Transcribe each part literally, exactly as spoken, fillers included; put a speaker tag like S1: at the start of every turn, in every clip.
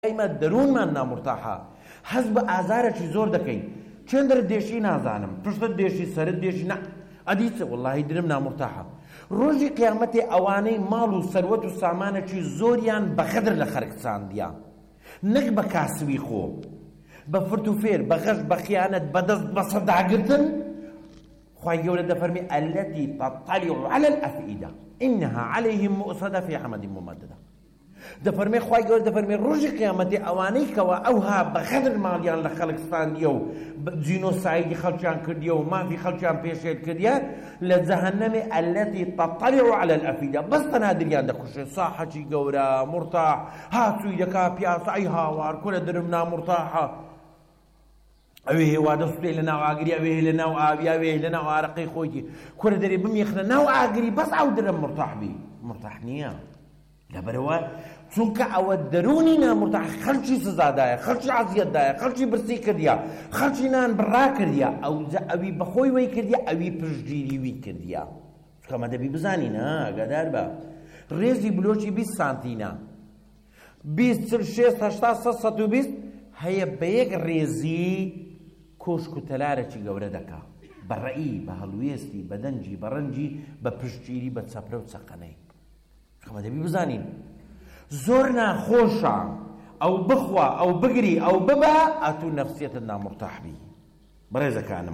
S1: ئەمە دەروونمان نامورتاحە، حەز بە ئازارێکی زۆر دەکەین، چێندرت دێشی نازانم، پشتت دێشی سەرت دێشی نا ئەدیچە وەڵڵاهی درم نامورتاحە. ڕۆژی قیامەتێ ئەوانەی ماڵ و سەروەت و سامانێکی زۆریان بەخەدر لە خەرک چاندیە، نەک بە کاسبی خۆ، بە فرت و فێر، بە غەش، بە خیانەت، بە دەست بە سەداگرتن. خوای گەورە دەفەرمێ ئەلەتی تەطەلع عەلە الئەفئیدە ئینەها عەلەیهم مؤصەدە فی عەمەد ممەدەدە. دەفەرمێ خوای گەورە دەفەرمێ ڕۆژی قیامەتێ ئەوانەی کەوا ئەوها بەخەدر ماڵیان لە خەڵک ستاندیە و جینۆسایدی خەڵکیان کردیە و مافی خەڵکیان پێشێت کردیە لە جەهەنەمێ ئەلەتی تەطەلع عەلە الئەفئیدە، بەس تەنها دریان دەکوشێت. ساحەکی گەورە مورتاح هاتووی دەکا پیاسەی هاوار کورە درم نامورتاحە، ئەوێ هێوا دەستێ لە ناو ئاگری، ئەوێ لە ناو ئاوی، ئەوێ لە ناو ئارەقەی خۆیتی کورە دەرێ بمێخنە ناو ئاگری بەس ئەو درم مرتاح بی. مرتاح نییە، لەبەرەوە چونکە ئەوە دەرونی نامورتاح خەڵکی سزادایە، خەڵکی عەزیەتدایە، خەڵکی برسی کردیە، خەڵکی نان بڕا کردیە، ئەوجا ئەوی بەخۆی وەی کردیە، ئەوی پشتگیری وی کردیە. چکەمە دەبی بزانین ئاگادار بە ڕێزی بلۆکی بیست سانتینە، بیست چل شێست هەشتا سەد سەد و بیست هەیە بە یەک ڕێزی کۆشک و تەلارێکی گەورە دەکا، بە ڕەئی، بە هەڵوێستی، بە دەنجی، بە ڕەنجی، بە پشتگیری، بە چەپرە و چەقەنەی. خەمە دەبی بزانین زۆر ناخۆشە ئەو بخوا، ئەو بگری، ئەو ببە، ئەتوو نەفسیەتت نامورتاح بی. بەڕێزەکانم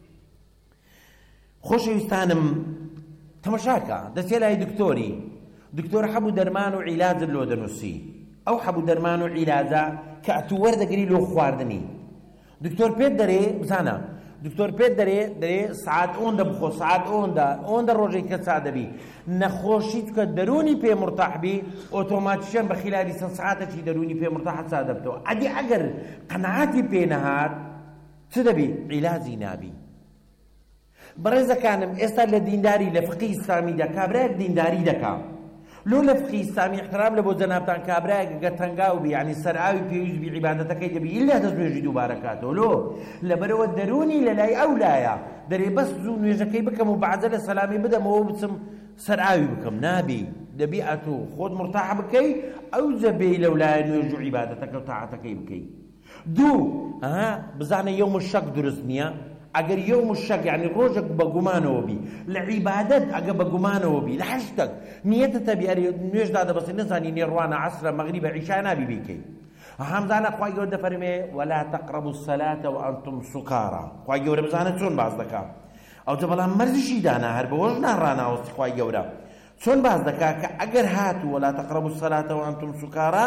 S1: خۆشەویستانم، تەمەشاکە دەچێ لای دکتۆری، دکتۆر حەبوو دەرمان و عیلاجت لۆ دەنووسی، ئەو حەبوو دەرمان و عیلاجە کە ئەتوو وەردەگری لۆ خواردنی. دکتۆر پێت دەرێ بزانە، دکتۆر پێت دەرێ دەرێ سعات ئەوەندە بخۆ، سعات ئەوەندە ئەوەندە ڕۆژێک کە چا دەبی نەخۆشیت کە دەرونی پێ مرتاح بی، ئۆتۆماتیشەن بە خیلالی چەند سعاتێکی دەرونی پێ مرتاح چا دەبتەوە. ئەدی ئەگەر قەنەعاتی پێ نەهات چ دەبی؟ عیلاجی نابی. بەڕێزەکانم ئێستا لە دینداری لە فقی ئیسلامیدا کابرایەک دینداری دەکا، لۆ لە فقی ئیسلامی احترام لە بۆ جەنابتان کابرایەک گە تەنگاو بی، یعنی سەرئاوی پێویست بی عیبادەتەکەی دەبی ئیلا دەستنوێژی دووبارە کاتەوە. لۆ لەبەرەوە دەرونی لەلای ئەو لایە دەرێ بەس زوو نوێژەکەی بکەم و بەعجە لە سەلامی بدەمەوە بچم سەرئاوی بکەم، نابی. دەبی ئەتۆ خۆت مرتاح بکەی، ئەو جەبێی لەولایە نوێژ و عیبادەتەکە و تاعەتەکەی بکەی. دوو بزانە یەوم الشەک دروست نییە. ئەگەر یەوم الشەک یعنی ڕۆژێک بە گومانەوە بی، لە عیبادەت ئەگە بە گومانەوە بی، لە هەر شتێک نیەتت هەبی ئەرێ نوێژدا دەبەسێ نەزانی نێڕوانە عەسرە مەغریبە عیشا نابی بیکەی. هەمزانە خوای گەورە دەفەرمێ وەلا تەقرەبوا الصەلاتە وئەنتم سوکارا. خوای گەورە بزانە چۆن باز دەکا، ئەوجا بەڵام مەرجشی دانا هەر بەوەش ناڕاناوەستی خوای گەورە چۆن باز دەکا کە ئەگەر هاتوو وەلا تەقرەبوا الصەلاتە وئەنتم سوکارا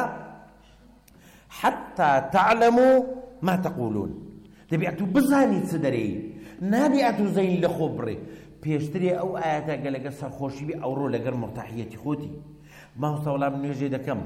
S1: حەتى تعلموا ما تقولون. دەبی ئەتوو بزانی چ دەرێی، نابی ئەتوو زەین لە خۆ بڕێ. پێشترێ ئەو ئاەتە گە لەگەر سەرخۆشی بی ئەوڕۆ لەگەر مرتاحیەتی خۆتی. ماوەستا وەڵام نوێژێ دەکەم،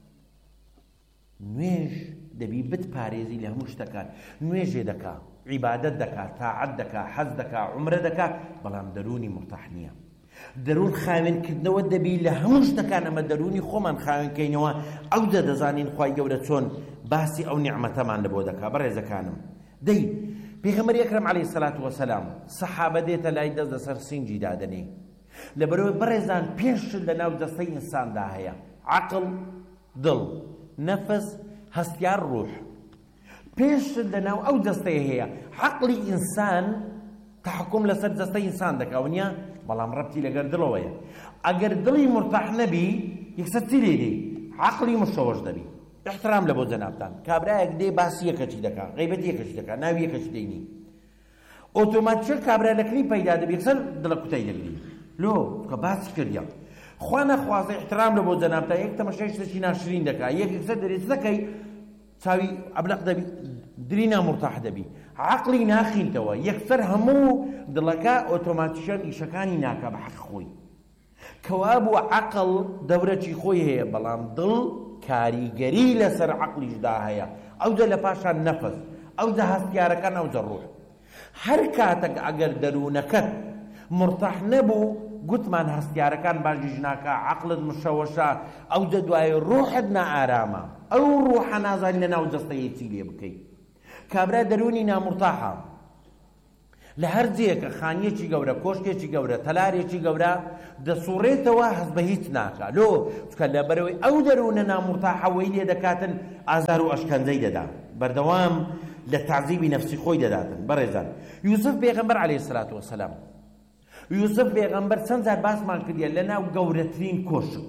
S1: نوێژ دەبی بتپارێزی لە هەموو شتەکان. نوێژێ دەکا، عیبادەت دەکا، تاعەت دەکا، حەز دەکا، عومرە دەکا، بەڵام دەرونی مرتاح نییە. دەرون خاوێنکردنەوە دەبی لە هەموو شتەکان. ئەمە دەرونی خۆمان خاوێنکەینەوە. ئەوجا دەزانین خوای گەورە چۆن باسی ئەو نیعمەتەمان لە بۆ دەکا. بەڕێزەکانم دەی پێغەمبەری ئەکرەم عەلەیهی سەلات وەسەلام سەحابە دێتە لای دەست لەسەر سینگی دادەنێ. لەبەرەوەی بەڕێزان پێنج شت لە ناو دەستەی ئینساندا هەیە: عەقڵ، دڵ، نەفس، هەستیار، ڕوح. پێنج شت لە ناو ئەو دەستەی هەیە. عەقڵی ئینسان تەحکوم لەسەر دەستەی ئینسان دەکا، ونیە؟ بەڵام ڕەبتی لەگەر دڵەوەیە. ئەگەر دڵی مرتاح نەبی یەکسەر چی لێ دێ؟ عەقڵی مشەوەش دەبی. احترام لە بۆ جەنابتان کابرایەک دێ باسی یەکەچی دەکا، غەیبەت یەکەچی دەکا، ناوی یەکەچی دەینی، ئۆتۆماتیکە کابرا لەکری پەیدا دەبی، یەکسەر دڵە کوتای دەگری. لۆ کە باسی کردیە خوا نەخوازە احترام لە بۆ جەنابتان یەک تەمەشای شتێکی ناشرین دەکا، یەک یەکسەر دەرێت دەکەی چاوی ئەبلەق دەبی، دلی نامورتاح دەبی، عەقڵی ناخینتەوە، یەکسەر هەموو دڵەکە ئۆتۆماتیکەن ئیشەکانی ناکا بە حەق خۆی. کەوا بوو عەقڵ دەورەکی خۆی هەیە، بەڵام دڵ کاریگەری لەسەر عەقلیشدا هەیە. ئەوجا لە پاشان نەفس، ئەوجا هەستیارەکان، ئەوجا ڕوح. هەر کاتێک ئەگەر دەروونەکەت مرتاح نەبوو گوتمان هەستیارەکان باشیش ناکا، عەقلت مشەوەشە، ئەوجا دوای ڕوحت نائارامە. ئەو ڕوحە نازانی لە ناو جەستەیە چی لێ بکەی. کابرا دەرونی نامورتاحە، لە هەر جێیەکە خانیەکی گەورە کۆشکێکی گەورە تەلارێکی گەورە دەسوڕێتەوە هەست بە هیچ ناکە لۆ چکە لەبەرەوەی ئەو دەروونە نامورتاحەوەی لێ دەکاتن ئازار و ئەشکەنجەی دەدا بەردەوام لە تعزیبی نەفسی خۆی دەداتن. بەڕێزان یوسف پێغەمبەر عەلەیهی سەلاتو وەسەلام یوسف پێغەمبەر چەند جار باسمان کردیە لەناو گەورەترین کۆشک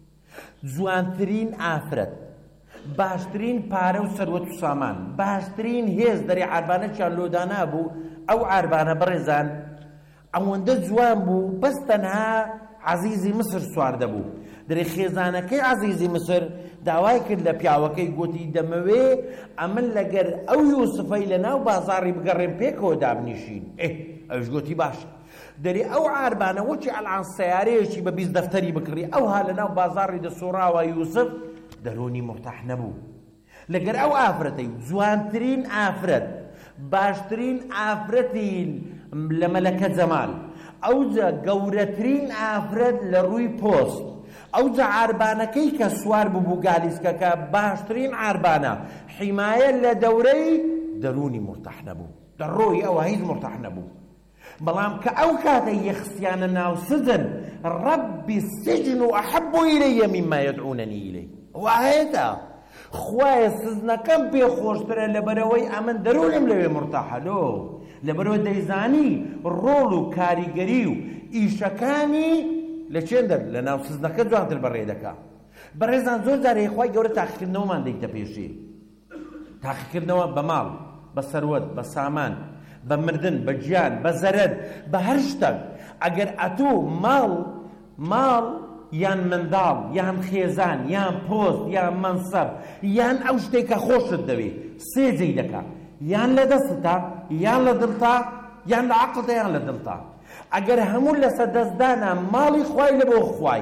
S1: جوانترین ئافرەت باشترین پارە و سەروەت و سامان باشترین هێز دەرێ عاربانەکیان لۆدانا بوو ئەو عاربانە بەڕێزان ئەوەندە جوان بوو بەس تەنها عەزیزی مسر سواردە بوو. دەرێ خێزانەکەی عەزیزی مسر داوای کرد لە پیاوەکەی گوتی دەمەوێ ئەمن لەگەر ئەو یوسفەی لەناو بازاڕی بگەڕێم پێکەوە دابنیشین. ئێ ئەوش گوتی باشە. دەری ئەو عاربانە وەکی ئەلعان سەیارەیەکی بە بیست دەفتەری بکڕی ئەوها لەناو بازاڕی دەسوڕاوە یوسف دەرۆنی مرتاح نەبوو. لەگەر ئەو ئافرەتەی جوانترین ئافرەت باشترین ئافرەتی لە مەلەکە جەمال ئەوجا گەورەترین ئافرەت لە ڕووی پۆست ئەوجا عاربانەکەی کە سوار بوو گالیسکەکە باشترین عاربانە حیمایە لە دەورەی دەرونی مرتاح نەبوو دەڕۆی ئەوە هیچ مرتاح نەبوو. بەڵام کە ئەو کاتە یەخسیانە ناو سجن ڕەبی السجن ئەحەبو ئیلەیە میما یەدعونەنی ئیلەی وایەتە خوایە سزنەکەم پێ خۆشترە لەبەرەوەی ئەمن دەرونم لەوێ مرتاحە لۆ لەبەرەوە دەیزانی ڕۆڵ و کاریگەری و ئیشەکانی لە چێندەر لە ناو سزنەکە جوانتر بەڕێ دەکا. بەڕێزان زۆر جارێ خوای گەورە تاقیکردنەوەمان دەیتە پێشێ تاقیکردنەوە بە ماڵ بە سەروەت بە سامان بە مردن بە گیان بە زەرەر بە هەر شتێک ئەگەر ئەتۆ ماڵ ماڵ یان منداڵ یان خێزان یان پۆست یان مەنسەب یان ئەو شتێکە خۆشت دەوێت سێجەی دەکات یان لە دەستتا یان لە دڵتا یان لە عەقڵتا یان لە دڵتا. ئەگەر هەموو لەسەر دەستدانە ماڵی خوای لە بۆ خوای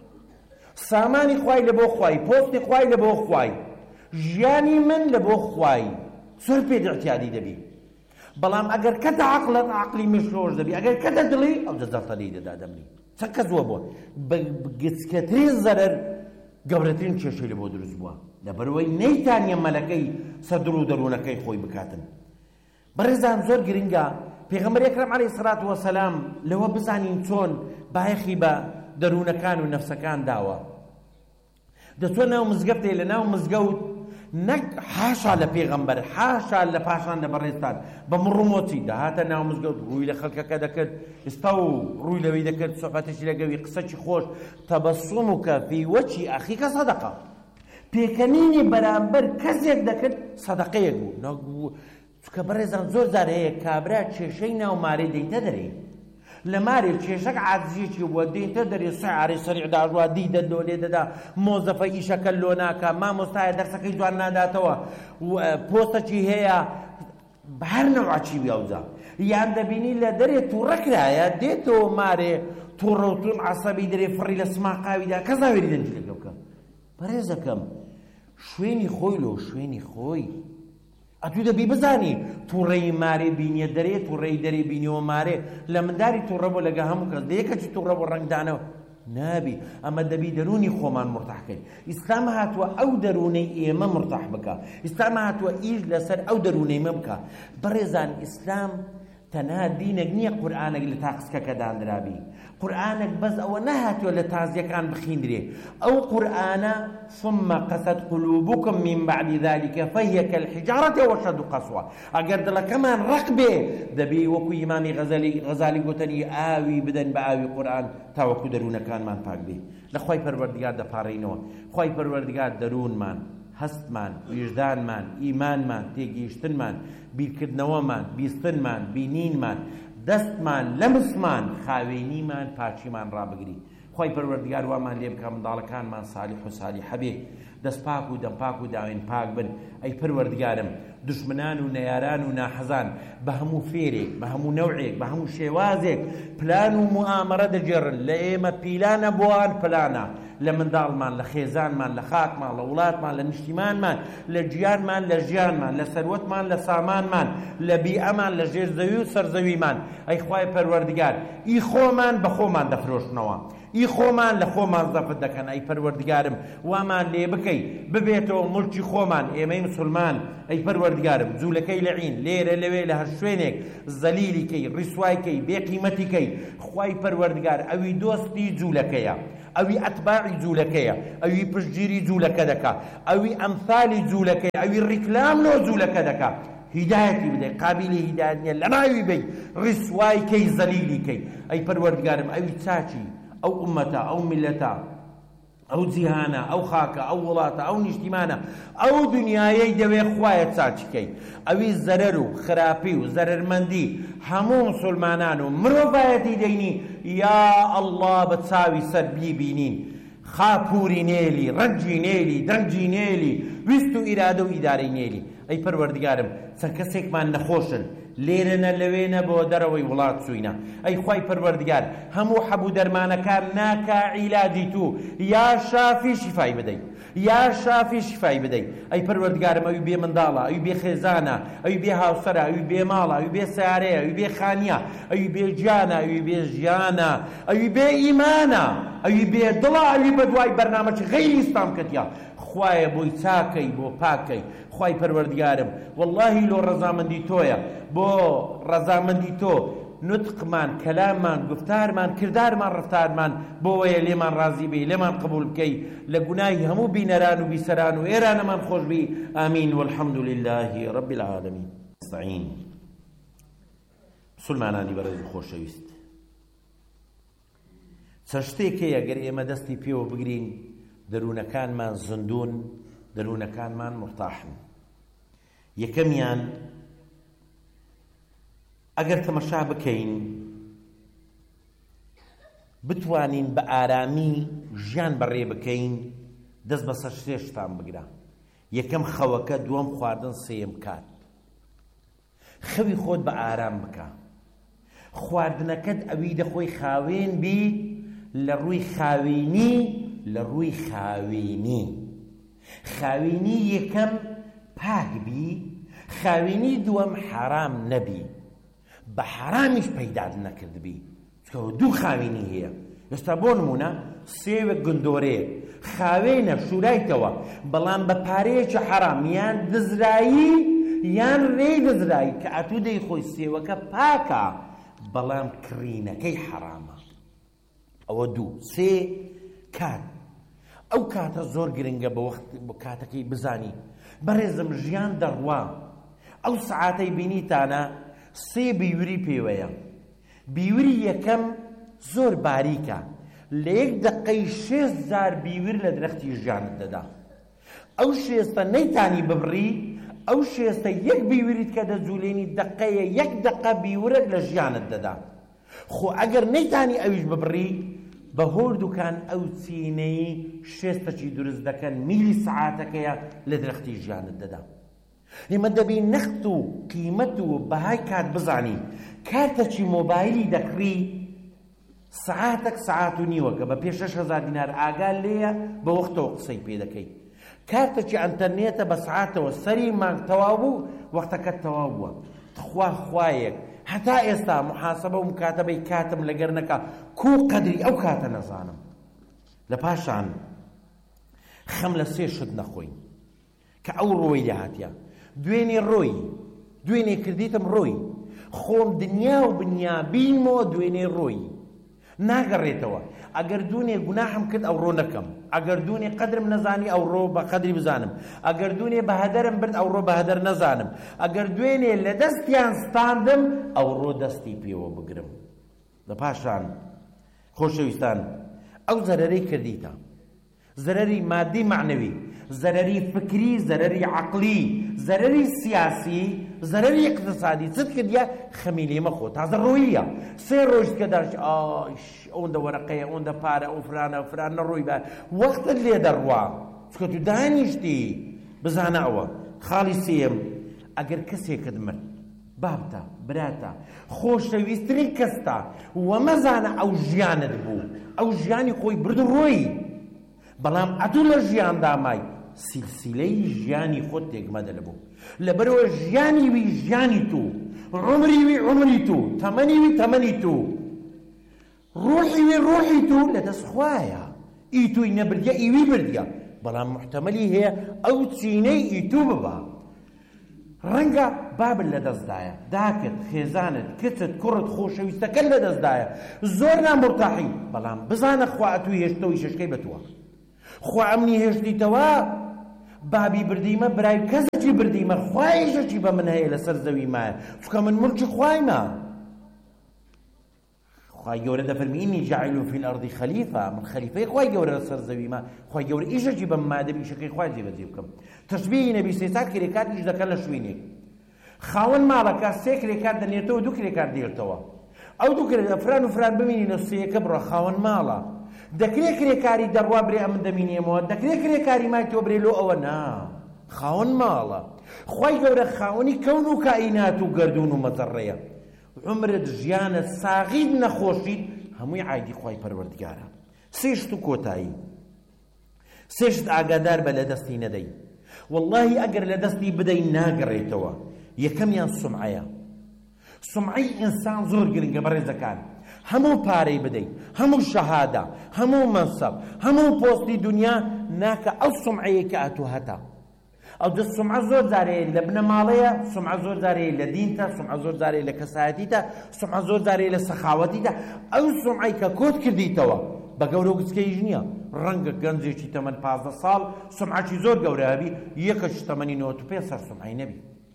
S1: سامانی خوای لە بۆ خوای پۆستی خوای لە بۆ خوای ژیانی من لە بۆ خوای زۆر پێ ئیعتیادی دەبی. بەڵام ئەگەر کەتە عەقڵت عەقڵی مشلۆش دەبی ئەگەر کەتە دڵی ئەو دەزەڵتەلی دەدا دەمری چەند کەس وە بووە بگچکەترین زەرەر گەورەترین کێشەی لە بۆ دروست بووە لەبەرەوەی نەیتانیە مەلەکەی سەدر و دەروونەکەی خۆی بکاتن. بەڕێزان زۆر گرنگە پێغەمبەر ئەکرەم عەلەیهی سەلاتو وەسەلام لەوە بزانین چۆن بایەخی بە دەروونەکان و نەفسەکان داوە. دەچوە ناو مزگەوتێ لە ناو مزگەوت نەک حاشا لە پێغەمبەر حاشا لە پاشان لە بەڕێزتان بە مڕمۆچی دەهاتە ناو مزگەوت ڕووی لە خەڵکەکە دەکرد ئێستا و ڕووی لەوەی دەکرد سۆحبەتێکی لەگەوی قسەی خۆش تەبەسسومکە فی وەجهی ئەخیکە سەدەقە پێکەنینی بەرامبەر کەسێک دەکرد سەدەقەیەک بوو. چکە بەڕێزان زۆر جار هەیە کابرا کێشەی ناو مارێ دەیتە دەرێ لە مارێ کێشەک عاجزیەکی بووە دەیتە دەرێ سەعاری سەریع داژوا دی دەدۆ لێ دەدا مۆزەفە ئیشەکە لۆ ناکە مامۆستایە دەرسەکەی جوان ناداتەوە پۆستەکی هەیە هەر نەوعاچی بیاوزە یان دەبینی لە دەرێ تووڕەکرایە دێتەوە مارێ تووڕە و توون عەسەبی دەرێ فڕی لە سماقاویدا کەس ناوێری دەنجی لەگەڵ بکە. بەڕێزەکەم شوێنی خۆی لۆ شوێنی خۆی ئەتوو دەبی بزانی تووڕەی مارێ بینیە دەرێ تووڕەی دەرێ بینیەوە مارێ لە منداری تووڕە بۆ لەگە هەموو کەس دەیەکەچی تووڕە بۆ ڕەنگدانەوە نابی ئەمە دەبی دەرونی خۆمان مرتاحکەین. ئیسلام هاتووە ئەو دەرونەی ئێمە مرتاح بکە ئیسلام هاتووە ئیش لەسەر ئەو دەرونەی مە بکە. بەڕێزان ئیسلام تەنها دینێک نییە قورئانێک لە تاقسکەکە دانرابی قورئانێک بەس ئەوە نەهاتووە لە تازیەکان بخیندرێ ئەو قورئانە ثم قست قلوبكم من بعد ذلك فهي كالحجارة وأشد قسوة. ئەگەر دڵەکەمان ڕق بێ دەبێ وەکو ئیمامی غەزالی غەزالی گوتنی ئاوی بدەن بە ئاوی قورئان تاوەکو دەروونەکانمان پاک بێ. لە خوای پەروەردگار دەپارڕینەوە خوای پەروەردگار دەروونمان هەستمان وجدانمان ئیمانمان تێگەیشتنمان بیرکردنەوەمان بیستنمان بینینمان دەستمان لەمسمان خاوێنیمان پاچیمان ڕابگری. خوای پەروەردگار وامان لێ بکە منداڵەکانمان سالیح و سالیحە بێ دەست پاک و دەم پاک و داوێن پاک بن. ئەی پەروەردگارم دشمنان و نەیاران و ناحەزان بە هەموو فێرێک بە هەموو نەوعێک بە هەموو شێوازێک پلان و موئامەرە دەجێڕن لە ئێمە پیلانە بۆوان پلانە لە منداڵمان لە خێزانمان لە خاکمان لە وڵاتمان لە نیشتیمانمان لە گیانمان لە ژیانمان لە سەروەتمان لە سامانمان لە بیئەمان لە ژێرزەوی و سەرزەویمان ئەی خوای پەروەردگار ئی خۆمان بە خۆمان دەفرۆشنەوە ئی خۆمان لە خۆمان زەفت دەکەن ئەی پەروەردگارم وامان لێ بکەی ببێتەوە مولکی خۆمان ئێمەی مسلمان ئەی پەروەردگارم جوولەکەی لەعین لێرە لەوێ لە هەر شوێنێک زەلیلیکەی ڕیسوایکەی بێقیمەتیکەی خوای پەروەردگار ئەوی دۆستی جوولەکەیە ئەوی ئەتباعی جوولەکەیە ئەوی پشتگیری جوولەکە دەکا ئەوی ئەمثالی جوولەکەی ئەوی ڕیکلام لۆ جوولەکە دەکا هیدایەتی بدەی قابلی هیدایەت نییە لە ناوی بەی ڕیسوایکەی زەلیلیکەی ئەی پەروەردگارم ئەوی چاچی ئەو ئومەتە ئەو میلەتە ئەو جیهانە ئەو خاکە ئەو وڵاتە ئەو نیشتیمانە ئەو دنیایەی دەوێ خوایە چاچکەی ئەوی زەرەر و خراپی و زەرەرمەندی هەموو مسلمانان و مرۆڤایەتی دەینی یا ئەڵڵا بە چاوی سەر بیبینین خاپوری نێلی ڕەنجی نێلی دەنجی نێلی ویست و ئیرادە و ئیدارەی نێلی ئەی پەروەردگارم چەند کەسێکمان نەخۆشن لێرەنە لەوێنە بۆ دەرەوەی وڵات چووینە ئەی خوای پەروەردگار هەموو حەبوو دەرمانەکان ناکا عیلاجی تو یا شافی شیفای بدەیت یا شافی شیفای بدەیت ئەی پەروەردگارم ئەوی بێ منداڵە ئەوی بێ خێزانە ئەوی بێ هاوسەرە ئەوی بێ ماڵە ئەوی بێ سیارەیە ئەوی بێ خانیە ئەوی بێ گیانە ئەوی بێ ژیانە ئەوی بێ ئیمانە ئەوی بێ دڵە ئەوی بە دوای بەرنامەی غەیری ئیسلام کردیا خوایە بۆی چاکەی بۆ پاکەی خوای پەروەردگارم واللهی لۆ ڕەزامەندی تۆیە بۆ ڕەزامەندی تۆ نوتقمان کەلاممان گفتارمان کردارمان ڕفتارمان بۆوەیە لێمان ڕازی بی لێمان قبول بکەی لە گوناهی هەموو بینەران و بیسەران و ئێرانەمان خۆش بی ئامین والحەمد لله رب العالمین ئەستەعین مسلمانانی بەڕێز و خۆشەویست چەند شتێک هەیە گەر ئێمە دەستی پێوە بگرین دەروونەکانمان زندون دەروونەکانمان مرتاحن یەکەمیان ئەگەر تەمەشا بکەین بتوانین بە ئارامی ژیان بەڕێ بکەین دەست بەسەر شتێشتان بگرە یەکەم خەوەکە دووەم خواردن سێم کات خەوی خۆت بە ئارام بکە خواردنەکەت ئەوی دەخۆی خاوێن بی لە ڕووی خاوێنی لە ڕووی خاوێنی خاوێنی یەکەم پاک بی خاوێنی دووەم حرام نەبی بە حرامیش پەیداد نەکردبی چکە دوو خاوێنی هەیە ئێستا بۆ نمونە سێوێک گندۆرەیە خاوێنە شورایتەوە بەڵام بە پارەیەکی حرام یان دزرایی یان ڕێی دزرایی کە ئەتوو دەی خۆی سێوەکە پاکە بەڵام کڕینەکەی حرامە ئەوە دوو سێ کات ئەو کاتە زۆر گرنگە بە وەخت بۆ کاتەکەی بزانی بەڕێزم ژیان دەڕوا ئەو سعاتەی بینیتانە سێ بیوری پێوەیە بیوری یەکەم زۆر باریکە لە یەک دقەی شێست زار بیور لە درەختی ژیانت دەدا ئەو شێستە نەیتانی ببڕی ئەو شێستە یەک بیوریت کە دەجوولێنی دقەیە یەک دقە بیورت لە ژیانت دەدا خۆ ئەگەر نەیتانی ئەویش ببڕی بە هۆردووکان ئەو چینەی شێستەکی دروست دەکەن میلی سعاتەکەیە لە درەختی ژیانت دەدا ئێمە دەبێ نەخت و قیمەت و بەهای کات بزانی کارتەکی مۆبایلی دەکڕی سعاتێک سعات و نیوەکە بە پێ شەش هەزار دینار ئاگال لێیە بە وەختەوە قسەی پێ دەکەی کارتێکی ئەنتەرنێتە بە سعاتەوە سەری مانگ تەواو بوو وەختەکەت تەواو بووە خوا خوایەک هەتا ئێستا محاسبە و مکاتەبەی کاتم لەگەر نەکا کو قەدری ئەو کاتە نەزانم لە پاشان خەم لە سێ شت نەخۆین کە ئەو ڕۆی داهاتیە دوێنێ ڕۆی دوێنێ کردیتم ڕۆی خۆم دنیا و بنیا بینمەوە دوێنێ ڕۆی ناگەڕێتەوە ئەگەر دوێنێ گوناحم کرد ئەو ڕۆ نەکەم ئەگەر دوێنێ قەدرم نەزانی ئەو ڕۆ بە قەدری بزانم ئەگەر دوێنێ بە هەدەرم برد ئەو ڕۆ بە هەدەر نەزانم ئەگەر دوێنێ لە دەستیان ستاندم ئەو ڕۆ دەستی پێوە بگرم لە پاشان خۆشەویستان ئەو زەرەرەی کردیتە زەرەری مادی معنەوی زەرەری فکری زەرەری عەقلی زەرەری سیاسی زەرەری اقتصادی چت کردیە خەمی لێ مەخۆ تازە ڕۆییە سێ ڕۆژت کە داش ئاش ئەوەندە وەرەقەیە ئەوەندە پارە ئەو فرانە فران نەڕۆی بە وەختت لێ دەڕوا چکە تو دانیشتی بزانە ئەوە خاڵی سێم ئەگەر کەسێکت مرد بابتە براتە خۆشەویستترین کەستە وەمەزانە ئەو ژیانت بوو ئەو ژیانی خۆی برد و ڕۆی بەڵام ئەتوو لە ژیاندا مای سیلسیلەی ژیانی خۆت تێکمەدە لەبوو لەبەرەوە ژیانی وی ژیانی تو عمری وی عمری تو تەمەنی وی تەمەنی تو ڕۆحی وی ڕۆحی تو لەدەست خوایە ئیتوی نەبردیە ئیوی بردیە بەڵام محتەمەلی هەیە ئەو چینەی ئیتو ببە ڕەنگە بابل لەدەستدایە داکت خێزانت کچت کوڕت خۆشەویستەکەت لەدەستدایە زۆر نامرتاحی بەڵام بزانە خوا ئەتوی هێشتەوەی شەشکەی بەتووە خوا ئەمنی هێشتیتەوە بابی بردیمە برای کەسێکی بردیمە خوایشەکی بە من هەیە لەسەر زەوی مایە چکە من ملکی خوایمە خوای گەورە دەفەرمی ئینی جاعیل فی الأرض خەلیفە من خەلیفەی خوای گەورە لەسەر زەویمە خوای گەورە ئیشێکی بەم مادەم ئیشەکەی خوای جێبەجێ بکەم تەشبیهی نەبی سێسات کرێکات ئیش دەکەن لە شوێنێک خاوەن ماڵەکە سێ کرێکات دەنێتەوە دوو کرێکات دێتەوە ئەو دوو کرێ فران و فران ببینینە سێیەکە بڕە خاوەن ماڵە دەکرێت کرێکاری دەڕوا برێ ئەمن دەمینێمەوە دەکرێت کرێکاری مای تۆ برێ لۆ ئەوە نا خاوەن ماڵە خوای گەورە خاوەنی کەون و کائینات و گەردون و مەزەڕەیە عمرت ژیانە ساغید نەخۆشیت هەمووی عایدی خوای پەروەردگارە سێشت و کۆتایی سێشت ئاگادار بە لە دەستی نەدەی واللهی ئەگەر لە دەستی بدەی ناگەڕێتەوە یەکەمیان سومعەیە سومعەی ئینسان زۆر گرنگە بەڕێزەکان هەموو پارەی بدەی هەموو شەهادە هەموو مەنسەب هەموو پۆستی دنیا ناکە ئەو سومعەیە کە ئەتوو هەتا ئەو دە سومعە زۆر جارەیە لە بنەماڵەیە سومعە زۆر جارەیە لە دینتە سومعە زۆر جارەیە لە کەسایەتیتە سومعە زۆر جارەیە لە سەخاوەتیتە ئەو سومعەی کە کۆت کردیتەوە بە گەورە و گچکەیش نییە ڕەنگە گەنجێکی تەمەن پازدە ساڵ سومعەکی زۆر گەورەبی یەکەش تەمەنی نۆت و پێنج سەر سومعەی نەبی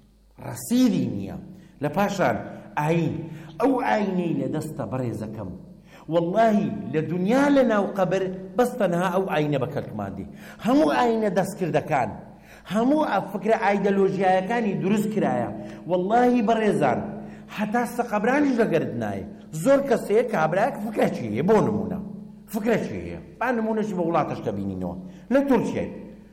S1: ڕەسیدی نییە لە پاشان ئاین ئەو ئاینەی لە دەستە بەڕێزەکەم واللهی لە دنیا لە ناو قەبر بەس تەنها ئەو ئاینە بە کەلکماندی هەموو ئاینە دەستکردەکان هەموو فکرە ئایدەلۆژیایەکانی دروست کرایە واللهی بەڕێزان حتا سەقەبرانیش لەگەرت نایە زۆر کەسەیە کابراایەک فکرەچی هەیە بۆ نمونە فکرەچی هەیە با نمونەشی بە وڵاتەشکە بینینەوە لە تورکیای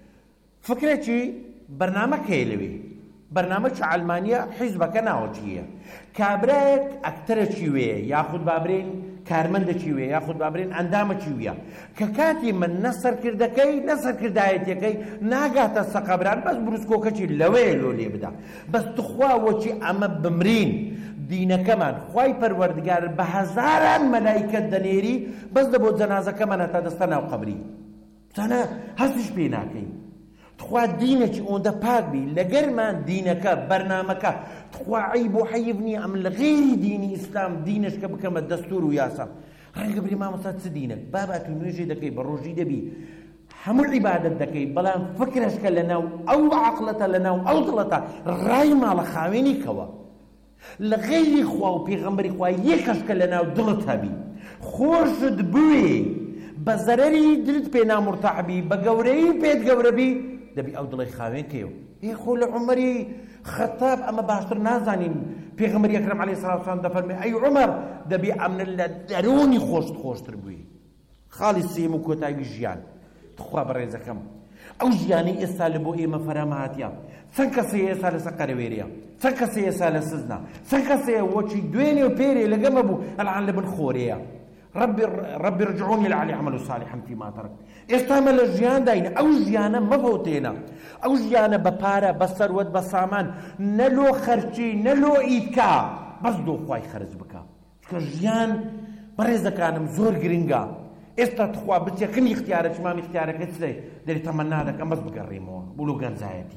S1: فکرێکی بەرنامەک هەیە لەوێ بەرنامەی ئەلمانیا حیزبەکە ناوەچیە کابراایەک ئەکتەرەکی وەیە یاخود بابرێن کارمەندێکی وێ یاخود بابرێن ئەندامەکی ویە کە کاتی من نەسەرکردەکەی نەسەرکردایەتەکەی ناگاتە سەقەبران بەس بروسکۆکەچی لەوەیە لۆ لێ بدا بەس تخوا وەچی ئەمە بمرین دینەکەمان خوای پەروەردگار بە هەزاران مەلایکەت دەنێری بەس دە بۆ جەنازەکەمان هەتا دەستە ناو قەبری تەنە هەستیش پێ ناکەین تخوا دینێکی ئەوەندە پاک بی لەگەرمان دینەکە بەرنامەکە تخوا عیب و حەیب نییە ئەم لە غێری دینی ئیسلام دینشکە بکەمە دەستور و یاسا ڕەنگە بری مامۆستا چ دینێک بابات و نوێژێ دەکەی بە ڕۆژی دەبی هەموو عیبادەت دەکەی بەڵام فکرشکە لەناو ئەو عەقڵەتە لەناو ئەو دڵەتە ڕای ماڵە خاوێنی کەوە لە غێری خوا و پێغەمبەری خوا یەکەشکە لەناو دڵت هەبی خۆشت بوێ بە زەرەری دلت پێ نامورتاحبی بە گەورەی پێت گەورەبی دەبی ئەو دڵی خاوێن کەیەوە ئێ خۆ لە عومەری خەتاب ئەمە باشتر نازانین پێغەمبەری ئەکرەم عەلەیهی سەڵات وسەلام دەفەرمێ ئەی عومەر دەبی ئەمنە لە دەرونی خۆشت خۆشتر بووی خاڵی سێم و کۆتایی ژیان تخوا بەڕێزەکەم ئەو ژیانەی ئێستا لە بۆ ئێمە فەرامە هاتیە چەند کەسەیە ئێستا لەسەر قەرەوێریە چەند کەسەیە ئێستا لە سزنە چەند کەسەیە وەچی دوێنێ و پێرێ لەگەمە بوو ئەلعان لە بن خۆرەیە ربي ربي ارجعوني لعلي عمل صالحا فيما ترك استعمل الجيان داين او جيانا مفوتينا او جيانا بپاره بسروت بسامان نلو خرچي نلو ايتكا بس دو خوای خرج بکا که جيان برز كانم زور گرنگا استخوا بتيكن اختيارك ما اختيارك تسلي دري تمنى لك ام بس بقريمو بولو گنزايتي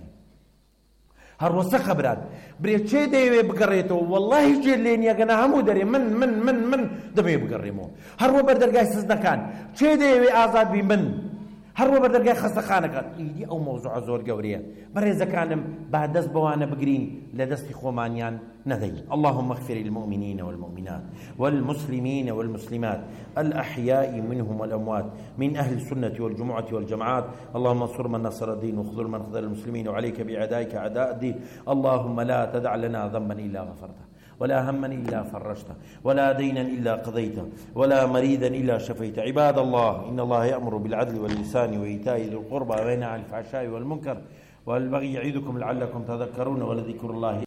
S1: هر وسه خبرات بري چه دی بقريتو والله جلين يا جنا همو دري من من من من دمي بقريمو هر و بردرگاي سزدكان چه دی آزاد بي من هر و بردرگاي خستخانه ايدي او موضوع زور گوريه بري زكانم بعد دس بوانا بقرين لدست خومانيان ندي اللهم اغفر للمؤمنين والمؤمنات والمسلمين والمسلمات الأحياء منهم والأموات من أهل السنة والجمعة والجماعات اللهم انصر من نصر الدين وخذل من خذل المسلمين وعليك بأعدائك أعداء الدين اللهم لا تدع لنا ذنبا إلا غفرته ولا هما إلا فرجته ولا دينا إلا قضيته ولا مريدا إلا شفيته عباد الله إن الله يأمر بالعدل واللسان وإيتاء ذي القربى وينهى عن الفحشاء والمنكر والبغي يعيدكم لعلكم تذكرون ولذكر الله